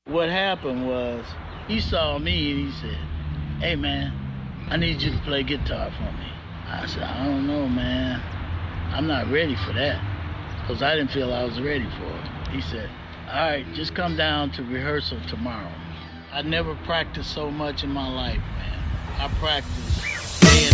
What happened was, he saw me and he said, "Hey man, I need you to play guitar for me." I said, "I don't know, man. I'm not ready for that." Because I didn't feel I was ready for it. He said, "All right, just come down to rehearsal tomorrow." I never practiced so much in my life, man. I practiced day and